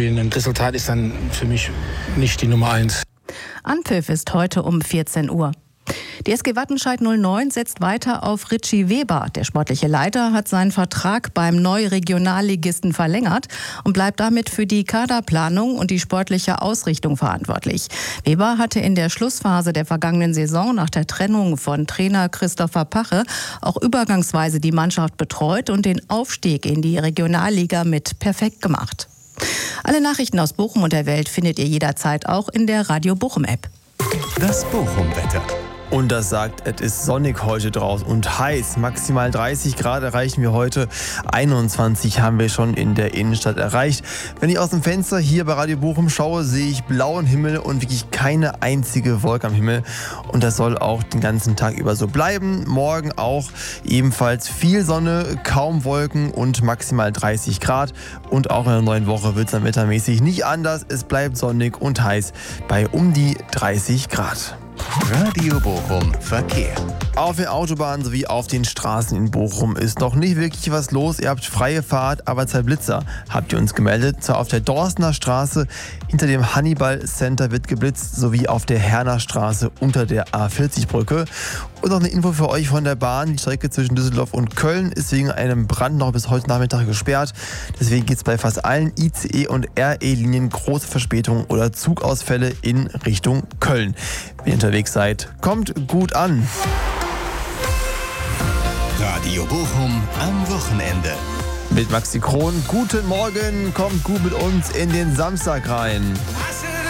spielen. Ein Resultat ist dann für mich nicht die Nummer 1. Anpfiff ist heute um 14 Uhr. Die SG Wattenscheid 09 setzt weiter auf Richie Weber. Der sportliche Leiter hat seinen Vertrag beim Neuregionalligisten verlängert und bleibt damit für die Kaderplanung und die sportliche Ausrichtung verantwortlich. Weber hatte in der Schlussphase der vergangenen Saison nach der Trennung von Trainer Christopher Pache auch übergangsweise die Mannschaft betreut und den Aufstieg in die Regionalliga mit perfekt gemacht. Alle Nachrichten aus Bochum und der Welt findet ihr jederzeit auch in der Radio Bochum App. Das Bochum-Wetter. Und das sagt, es ist sonnig heute draußen und heiß. Maximal 30 Grad erreichen wir heute. 21 haben wir schon in der Innenstadt erreicht. Wenn ich aus dem Fenster hier bei Radio Bochum schaue, sehe ich blauen Himmel und wirklich keine einzige Wolke am Himmel. Und das soll auch den ganzen Tag über so bleiben. Morgen auch ebenfalls viel Sonne, kaum Wolken und maximal 30 Grad. Und auch in der neuen Woche wird es dann wettermäßig nicht anders. Es bleibt sonnig und heiß bei um die 30 Grad. Radio Bochum Verkehr. Auf den Autobahnen sowie auf den Straßen in Bochum ist noch nicht wirklich was los. Ihr habt freie Fahrt, aber 2 Blitzer habt ihr uns gemeldet. Zwar auf der Dorstener Straße hinter dem Hannibal Center wird geblitzt, sowie auf der Herner Straße unter der A40-Brücke. Und noch eine Info für euch von der Bahn. Die Strecke zwischen Düsseldorf und Köln ist wegen einem Brand noch bis heute Nachmittag gesperrt. Deswegen gibt es bei fast allen ICE- und RE-Linien große Verspätungen oder Zugausfälle in Richtung Köln. Wenn ihr unterwegs seid, kommt gut an. Radio Bochum am Wochenende. Mit Maxi Kron, guten Morgen, kommt gut mit uns in den Samstag rein.